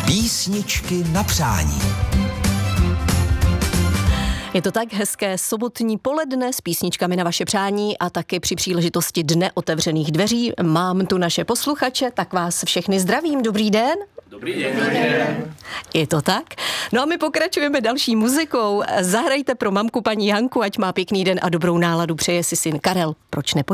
Písničky na přání. Je to tak hezké sobotní poledne s písničkami na vaše přání a taky při příležitosti Dne otevřených dveří. Mám tu naše posluchače, tak vás všechny zdravím. Dobrý den. Dobrý den. Je to tak? No a my pokračujeme další muzikou. Zahrajte pro mamku paní Janku, ať má pěkný den a dobrou náladu, přeje si syn Karel. Proč nepojďte?